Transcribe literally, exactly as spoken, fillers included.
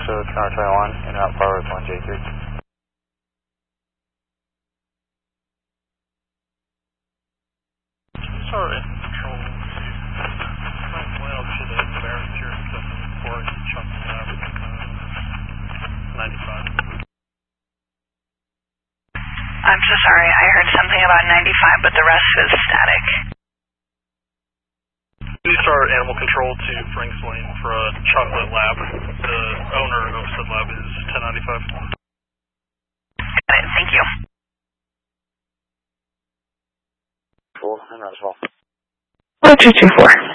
show two twenty-one, in route forward one J three. Sorry, control. Right, well, should have barrels here except for Chuck Lab, ninety-five. I'm so sorry, I heard something about ninety-five, but the rest is static. Please start animal control to Frank's Lane for a chocolate lab. The owner of said lab is ten ninety-five. Got it, thank you. Cool, and that's all. Oh, two two four.